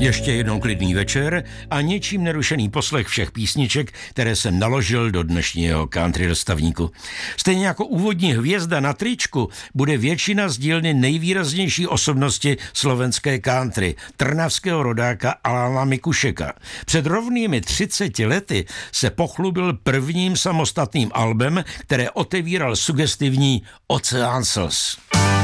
Ještě jednou klidný večer a ničím nerušený poslech všech písniček, které jsem naložil do dnešního country dostavníku. Stejně jako úvodní hvězda na tričku bude většina z dílny nejvýraznější osobnosti slovenské country, trnavského rodáka Alana Mikušeka. Před rovnými 30 lety se pochlubil prvním samostatným albem, které otevíral sugestivní Oceán slz.